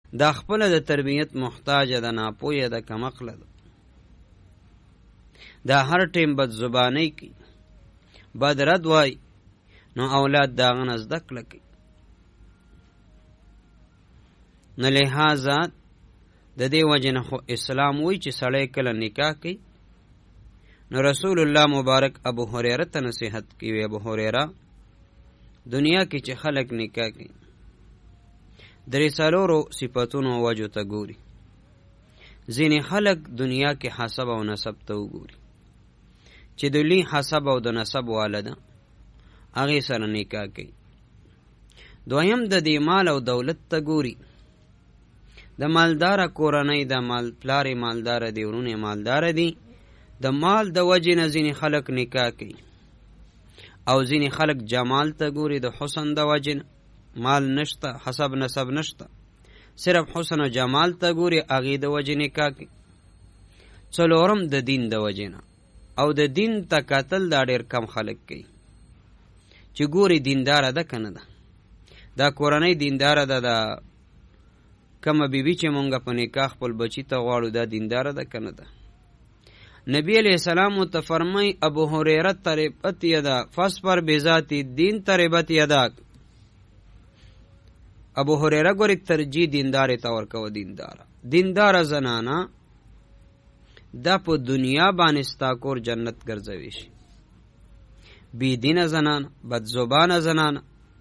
دا خپل د تربیت محتاج ده، ناپوهه ده، کمقله ده. دا هر ټیم بد زبانی کی، بد رد وای، نو اولاد داغه نه زده کړه کی. نو لہذا د دې وجه نه خو اسلام وی چې سړی کله نکاح کوي نو رسول الله مبارک ابو هريره ته نصیحت کوي. ابو هريره دنیا کې چې خلق نکاح کوي درې څلورو صفاتونو وجو ته ګوري. ځینې خلق دنیا کې حسب او نسب ته وګوري چې د لوی حسب او د نسب والده هغې سره نکاح کوي. دویم د دې مال او دولت ته ګوري. د مالداره کورنۍ د پلارې مالداره دی، ورونه مالداره دي، د مال د وجې نه ځینې خلق نکاح کوي. او ځینې خلق جمال ته ګوري، د حسن د وجې نه، مال نشته، حسب نسب نشته، صرف حسن او جمال ته ګوري، هغې د وجې نکاح کوي. څلورم د دین د وجې نه، او د دین ته کتل دا ډېر کم خلق کوي چې ګوري دینداره ده که نه ده، دا کورنۍ دینداره ده، دا کمه بیبي چې مونږ په نکاح خپل بچي ته غواړو دا دینداره ده که نه ده. نبی علیہ السلام ته فرمای ابو هریره تربت یدا فاصبر بذات الدین تربت یدا. ابو هریره ګوري ترجیح دیندار ته ورکو. دیندار زنانه دا په دنیا باندې ستا کور جنت ګرځوي شي. بی دینه زنانه، بد زبانه زنانه،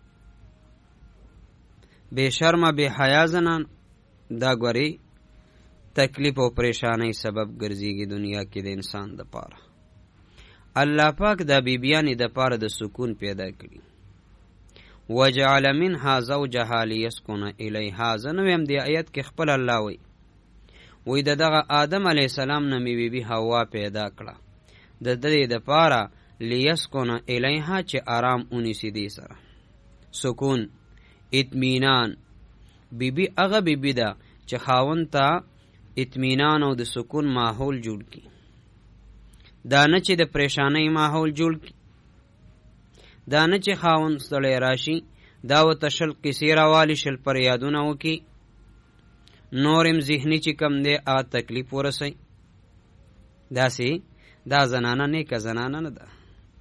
بے شرمه بے حیا زنانه دا ګوري تکلیف او پریشانی سبب ګرځيږي دنیا کې د انسان د پاره. الله پاک دا بیبیانی د پاره د سکون پیدا کړي. وجعل منها زوجها ليسكن اليها. زنویم دی آیت کې خپل الله وی دغه آدم علیه السلام نه می بیبي حوا پیدا کړه د دې د پاره ليسكن اليها چې آرام اونیسی دی سره، سکون، اطمینان. بیبي هغه بیبي ده چې خاوند ته اطمینان او د سکون ماحول جوړ کی، دا نه چې د پریشانی ماحول جوړ کی، دا نه چې خاوند ستړی راشي دا ورته شل قصې راوالي، شل پریادونه وکي، نورم ذهني چې کم دی هغه تکلیف ورسوي. داسې دا زنانه نیکه زنانه نه ده.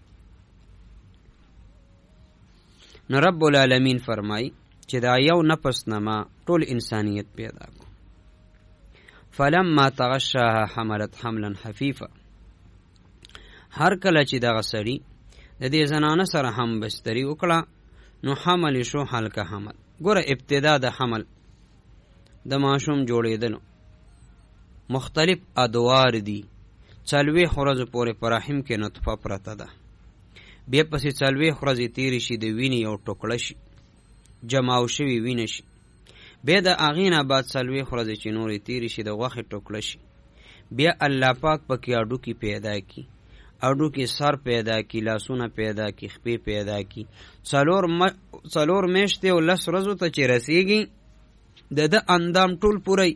نو رب العالمین فرمای چې دا یو نفس نه ما ټول انسانیت پیدا کو. فلما تغشاها حملت حملا خفیفا. هر کله چې دغه سړي د دې زنانه سره هم بستري وکړه نو حمل شو هلکه حمل. ګوره ابتدا د حمل د ماشوم جوړېدلو مختلف ادوار دي. 40 ورځې پورې په رحم کې نطفه پرته ده، بیا پسې 40 ورځې تېرې شي د وینې یو ټوکړه شي، جماو شوي وینه شي، بیا د هغې نه بعد 40 ورځې چې نورې تېرې شي د غوښې ټوکړه شي، بیا الله پاک پکې هډوکي پیدا کي، هډوکي سر پیدا کي، لاسونه پیدا کي، خپې پیدا کي. 4 میاشتې او 10 ورځو ته چې رسیږي د اندام ټول پوری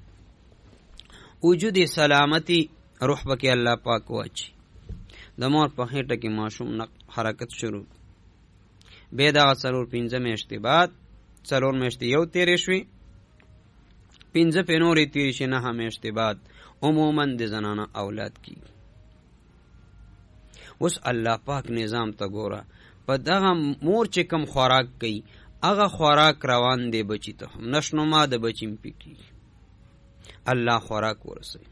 وجود سلامتی روح پکې الله پاک واچي. د مور په خېټه کې ماشوم حرکت شروع، بیا دغه 4-5 میاشتې بعد 4 میاشتې یو تیرې شوې، 5 په نورې تیرې شي، 9 میاشتې بعد عموما د زنانه اولاد کیږي. اوس الله پاک نظام ته ګوره، په دغه مور چې کم خوراک کوي هغه خوراک روان دی بچی ته، نشنما د بچی پې کیږي، الله خوراک ورسوي.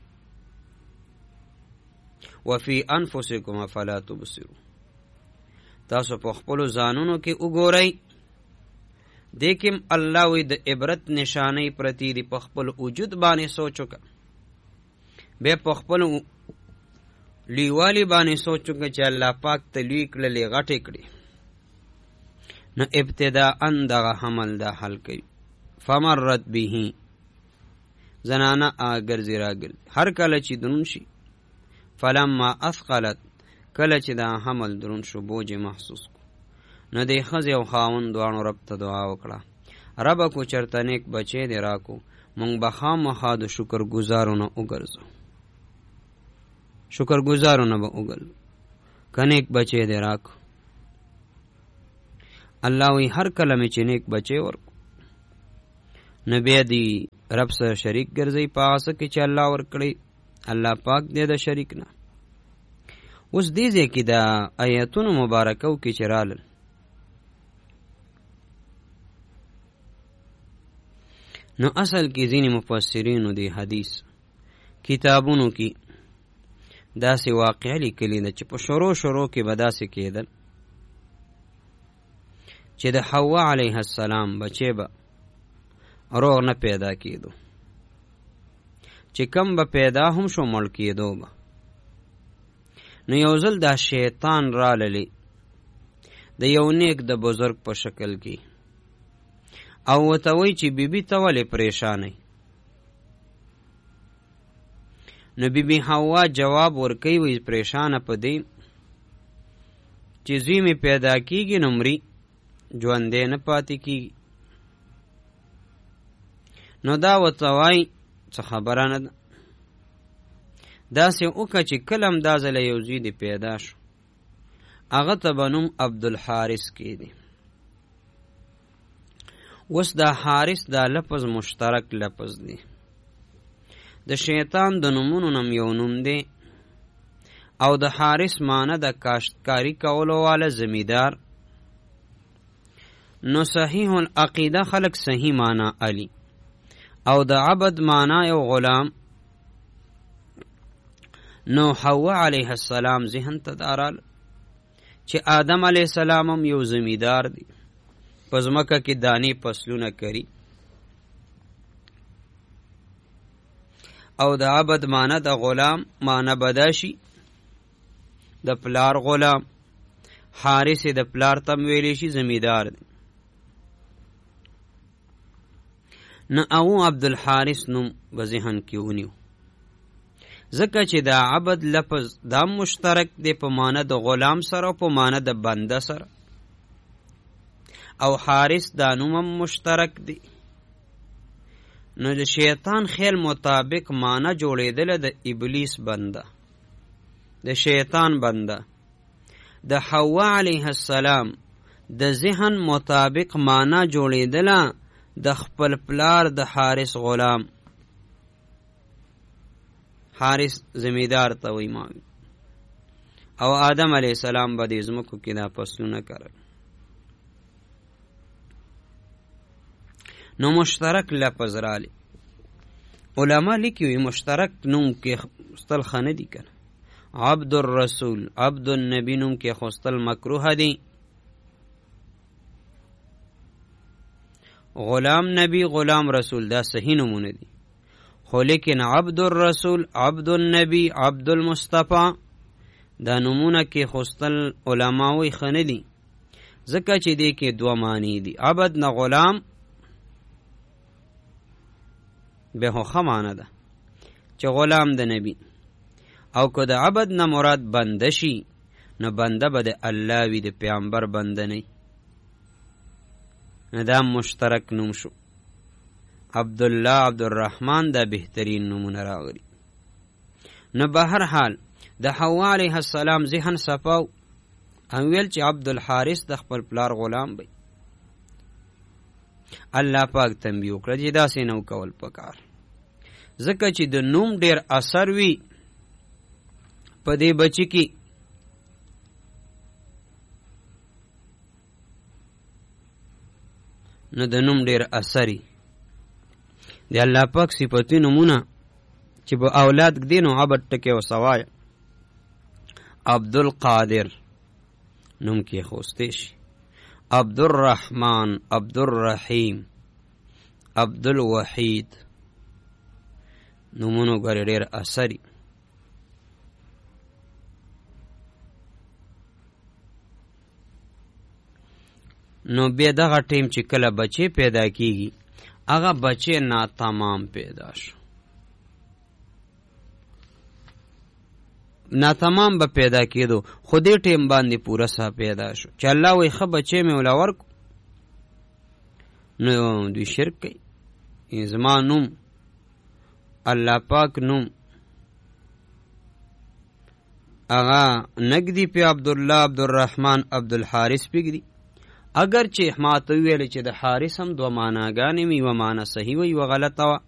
وفي انفسکم افلا تبصرون. تاسو په خپلو ځانونو کې وګورئ، دې کې الله وی د عبرت نشانې پرتی دی. په خپل وجود باندې سوچ وکړه، بیا په خپل لیوالی باندې سوچ وکړه چې الله پاک ته لوی کړلې غټې کړې. نو ابتداءً دغه حمل دا حل کوي. فمرت به، زنانه ګرځي راګرځي، هر کله چې درون شي. فلما اثقلت، کله چې دا حمل درون شو بوج محسوس کو، نو د ښځې او خاوند دواړو رب ته دعا وکړه، ربه کو چرته نیک بچی دې راکو، مونږ به خامخا د شکر ګزارو نه وګرځو، شکر ګزارو نه به وګرځو که نیک بچی دې راکو. الله وی هر کله مې چې نیک بچی ورکو نو بیا دی رب سره شریک ګرځي په هغه څه کې چې الله ورکړی. الله پاک دی د شریک نه. اوس دې ځای کې د آیاتونو مبارکو کې چې رالل، نو اصل کې ځینې مفسرینو دی حدیث کتابونو کې داسې واقعه لیکلې ده چې په شروع کې به داسې کېدل چې د حوا علیه السلام بچی به روغ نه پیدا کېدو، چې کم به پیدا هم شو مړ کېدو به. نو یو ځل دا شیطان راللی د یو نیک د بزرگ په شکل کې، او ورته وایي چې بیبي ته ولې پریشانئ؟ نو بیبي حوا جواب ورکوي، وایي پریشانه په دې چې زوی مې پیدا کېږي نو مري، ژوندی نه پاتې کېږي. نو دا ورته وایي څه خبره نه ده، داسې وکړه چې کله هم دا ځله یو زوی دې پیدا شو، هغه ته به نوم عبدالحارث کېدی. اوس دا حارث دا لفظ مشترک لفظ دی، د شیطان د نومونو نم یو نوم دی، او د حارث معنی د کاشتکاری کولو والا زمیدار. نو صحیح العقیده خلق صحیح معنی علی، او د عبد معنی یو غلام. نو حوا علیه السلام ذهن ته دارال چې آدم علیه السلام هم یو زمیدار دی، په ځمکه کې دانې فصلونه کری، او د عبد معنی د غلام معنی بداشي د پلار غلام. حارث د پلار تم ویلی شي زمیدار دی. نه او عبدالحارث نوم به ذهن کې ونیو، ځکه چې دا عبد لفظ دا مشترک دی په معنی د غلام سره او په معنی د بنده سره، او حارث دا نوم هم مشترک دی. نو د شیطان خیال مطابق معنی جوړېدله د ابلیس بنده، د شیطان بنده. د حوا علیه السلام د ذهن مطابق معنی جوړېدله د خپل پلار د حارث غلام. حارث زمیدار ته وایي ماوي، او آدم علیه السلام به د ځمکو کې دا فصلونه کرل. نو مشترک لفظ رالی، علما لیکي وي مشترک نوم کې خستل ښه نه دي کنه. عبد الرسول عبد النبی نوم کې خستل مکروه دی. غلام نبی غلام رسول دا صحیح نمونه دي، خو لیکن عبد الرسول عبد النبی عبد المصطفی دا نمونه کې خستل علماوی ښه نه دي، ځکه چې دې کې دوه معنی دي. عبد نه غلام به خو ښه معنی ده چې غلام د نبی، او که د عبد نه مراد بنده شي نو بنده به د الله وي، د پیغمبر بنده نه. نو دا مشترک نوم شو. عبدالله عبدالرحمن دا بهترین نومونه راغلي. نو به هر حال د حوا علیه السلام ذهن صفاو، هم ویل چې عبدالحارث د خپل پلار غلام بی. الله پاک تنبیه وکړه چې داسې نه کول پکار، ځکه چې د نوم ډیر اثر وي په دې بچی کې. نو د نوم ډیر اثري د الله پاک صفاتي نمونه چې په اولاد ږدي نو عبد ټکی وسوای. عبدالقادر نوم کې خوستی شي، عبدالرحمن عبدالرحیم عبدالوحید نومونو ګورې ډیر اثري. نو بیا دغه ټیم چې کله بچی پیدا کیږي، هغه بچی ناتمام پیدا شو. ناتمام به پیدا کېدو، خو دې ټیم باندې پوره سا پیدا شو چې الله وایي ښه بچی مې ولا ورکو. نو دوی شرک کوي، زما نوم الله پاک نوم هغه نګدي په عبدالله عبدالرحمن عبدالحارث پګدي، اگر چې ما ته ویل چې د حارث هم دوه معناګانې وي، یوه معنی صحیح وي، یوه غلطه وه.